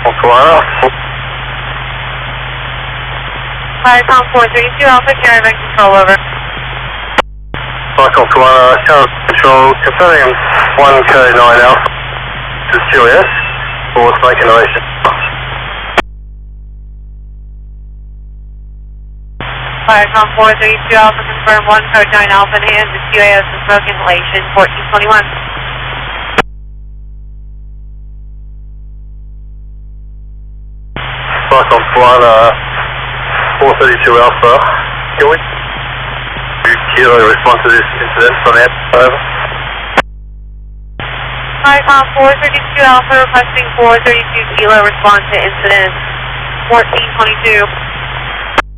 Tawana. Viacom 432 Alpha, carry vector control, over. Viacom Tawana, Charles Control, confirming 1K9 Alpha. This is QS for Snake Innovation. Viacom 432 Alpha, confirm 1 code 9 Alpha in hand, this QAS is smoke inhalation, 1421. Viacom Tawana, 432 Alpha. Can we Kilo respond to this incident from that? Over. Viacom 432 Alpha, requesting 432 Kilo, respond to incident 1422.